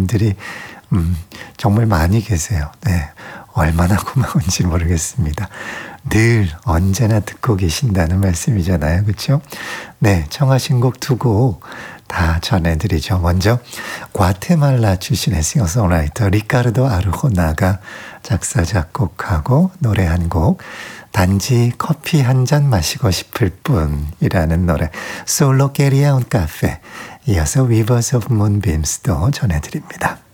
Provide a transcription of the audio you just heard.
분들이 정말 많이 계세요. 네, 얼마나 고마운지 모르겠습니다. 늘 언제나 듣고 계신다는 말씀이잖아요. 그렇죠? 네, 청하신 곡 두 곡 다 전해드리죠. 먼저 과테말라 출신의 싱어송라이터 리카르도 아르호나가 작사 작곡하고 노래한 곡 단지 커피 한 잔 마시고 싶을 뿐이라는 노래 솔로 quería un café, 이어서 Rivers of Moonbeams도 전해드립니다.